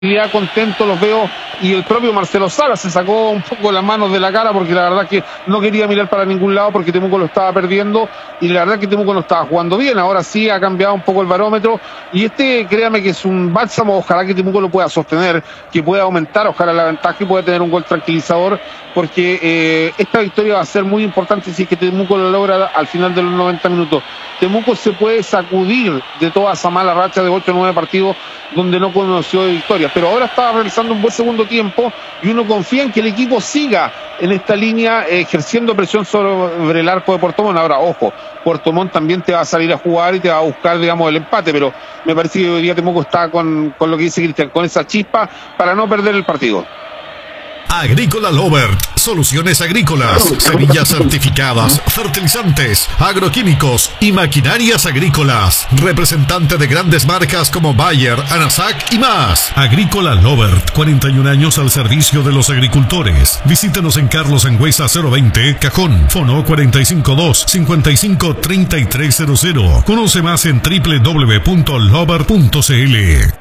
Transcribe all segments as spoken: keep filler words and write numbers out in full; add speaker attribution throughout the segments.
Speaker 1: Ya contento los veo, y el propio Marcelo Sala se sacó un poco las manos de la cara porque la verdad que no quería mirar para ningún lado porque Temuco lo estaba perdiendo y la verdad que Temuco no estaba jugando bien. Ahora sí ha cambiado un poco el barómetro y este, créame que es un bálsamo. Ojalá que Temuco lo pueda sostener, que pueda aumentar, ojalá la ventaja y pueda tener un gol tranquilizador, porque eh, esta victoria va a ser muy importante si es que Temuco lo logra al final de los noventa minutos. Temuco se puede sacudir de toda esa mala racha de ocho o nueve partidos donde no conoció de victorias, pero ahora está realizando un buen segundo tiempo y uno confía en que el equipo siga en esta línea eh, ejerciendo presión sobre el arco de Puerto Montt. Ahora, ojo, Puerto Montt también te va a salir a jugar y te va a buscar, digamos, el empate, pero me parece que hoy día Temuco está con, con lo que dice Cristian, con esa chispa para no perder el partido.
Speaker 2: Agrícola Lovert, soluciones agrícolas, semillas certificadas, fertilizantes, agroquímicos y maquinarias agrícolas. Representante de grandes marcas como Bayer, Anasac y más. Agrícola Lovert, cuarenta y un años al servicio de los agricultores. Visítanos en Carlos Angüesa cero veinte, Cajón, Fono cuatro cinco dos, cinco cinco tres tres cero cero. Conoce más en doble u doble u doble u punto lovert punto c l.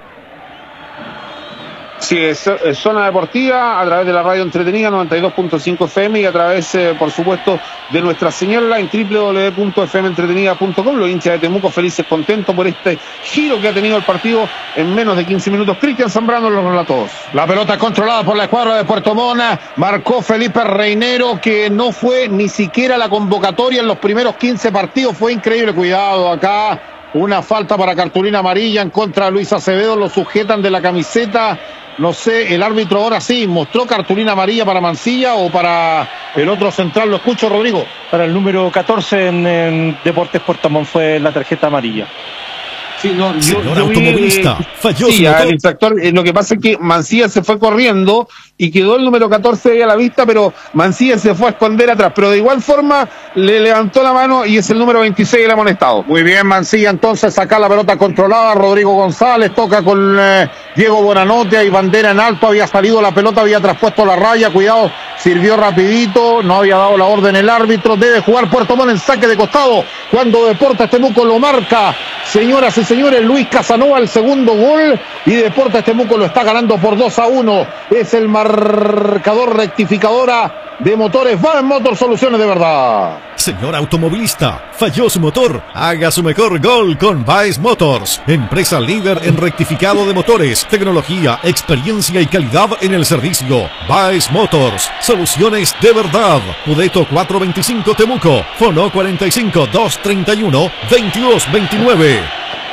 Speaker 1: Sí, es, es Zona Deportiva a través de la radio entretenida noventa y dos punto cinco F M y a través, eh, por supuesto, de nuestra señal en doble u doble u doble u punto f m entretenida punto com. Los hinchas de Temuco felices, contentos por este giro que ha tenido el partido en menos de quince minutos. Cristian Zambrano los relatos.
Speaker 3: La pelota controlada por la escuadra de Puerto Montt. Marcó Felipe Reinero, que no fue ni siquiera la convocatoria en los primeros quince partidos. Fue increíble. Cuidado acá. Una falta para cartulina amarilla en contra de Luis Acevedo. Lo sujetan de la camiseta. No sé, el árbitro ahora sí mostró cartulina amarilla para Mancilla o para el otro central. Lo escucho, Rodrigo.
Speaker 4: Para el número catorce en, en Deportes Puerto Montt fue la tarjeta amarilla.
Speaker 1: Sí, no, yo,
Speaker 2: Señor
Speaker 1: yo vi,
Speaker 2: automovilista,
Speaker 1: eh,
Speaker 2: falló
Speaker 1: sí,
Speaker 2: su motor.
Speaker 1: el infractor, eh, lo que pasa es que Mancilla se fue corriendo y quedó el número catorce ahí a la vista, pero Mancilla se fue a esconder atrás, pero de igual forma le levantó la mano y es el número veintiséis el amonestado.
Speaker 3: Muy bien, Mancilla, entonces saca la pelota controlada. Rodrigo González toca con eh, Diego Bonanote y bandera en alto. Había salido la pelota, había traspuesto la raya. Cuidado, sirvió rapidito, no había dado la orden el árbitro. Debe jugar Puerto Montt en saque de costado cuando Deportes Temuco lo marca. Señoras y señores, Luis Casanova el segundo gol y Deportes Temuco lo está ganando por dos a uno. Es el marcador rectificadora de Motores Baes Motor, soluciones de verdad.
Speaker 2: Señor automovilista, falló su motor. Haga su mejor gol con Baes Motors, empresa líder en rectificado de motores, tecnología, experiencia y calidad en el servicio. Baes Motors, soluciones de verdad. Pudeto cuatrocientos veinticinco Temuco, Fono cuarenta y cinco, doscientos treinta y uno, veintidós veintinueve.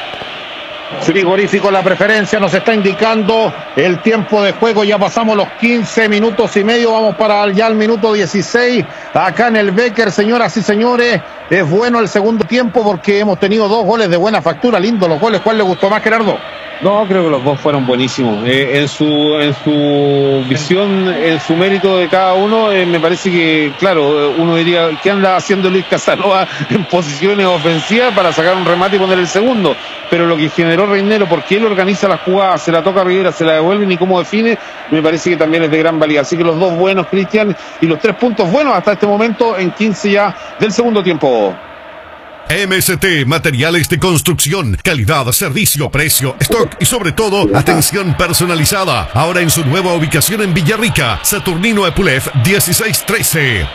Speaker 3: Frigorífico La Preferencia nos está indicando el tiempo de juego. Ya pasamos los quince minutos y medio. Vamos para ya el minuto dieciséis. Acá en el Becker, señoras y señores. Es bueno el segundo tiempo porque hemos tenido dos goles de buena factura. Lindos los goles. ¿Cuál le gustó más, Gerardo?
Speaker 1: No, creo que los dos fueron buenísimos. Eh, en su en su visión, en su mérito de cada uno, eh, me parece que, claro, uno diría, ¿qué anda haciendo Luis Casanova en posiciones ofensivas para sacar un remate y poner el segundo? Pero lo que generó Reinero, porque él organiza la jugada, se la toca a Rivera, se la devuelve y cómo define, me parece que también es de gran valía. Así que los dos buenos, Cristian, y los tres puntos buenos hasta este momento en quince ya del segundo tiempo.
Speaker 2: M S T, materiales de construcción, calidad, servicio, precio, stock y sobre todo, atención personalizada. Ahora en su nueva ubicación en Villarrica, Saturnino Epulef dieciséis trece.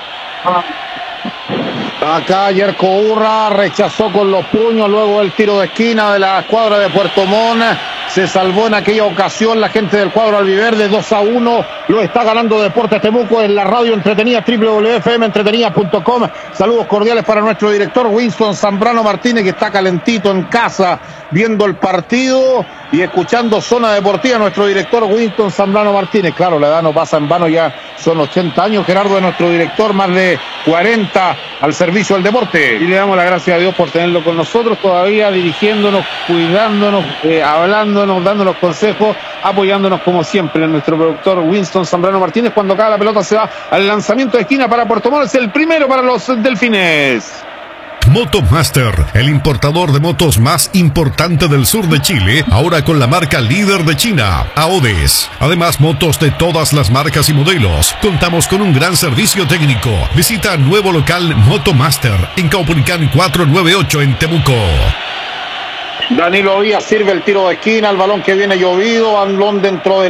Speaker 3: Acá Yerko Urra rechazó con los puños luego el tiro de esquina de la escuadra de Puerto Montt. Se salvó en aquella ocasión la gente del cuadro albiverde. Dos a uno lo está ganando Deportes Temuco en la radio entretenida doble u doble u doble u punto f m entretenida punto com. Saludos cordiales para nuestro director Winston Zambrano Martínez, que está calentito en casa viendo el partido y escuchando Zona Deportiva. Nuestro director Winston Zambrano Martínez, claro, la edad no pasa en vano, ya son ochenta años, Gerardo, de nuestro director, más de cuarenta al servicio del deporte.
Speaker 1: Y le damos las gracias a Dios por tenerlo con nosotros todavía, dirigiéndonos, cuidándonos, eh, hablándonos, dándonos consejos, apoyándonos como siempre. Nuestro productor Winston Zambrano Martínez, cuando cada la pelota se va al lanzamiento de esquina para Puerto Montt, es el primero para los delfines.
Speaker 2: Motomaster, el importador de motos más importante del sur de Chile, ahora con la marca líder de China, Aodes. Además, motos de todas las marcas y modelos. Contamos con un gran servicio técnico. Visita nuevo local Motomaster en Caupolicán cuatrocientos noventa y ocho en Temuco.
Speaker 3: Danilo Díaz sirve el tiro de esquina, el balón que viene llovido, balón dentro del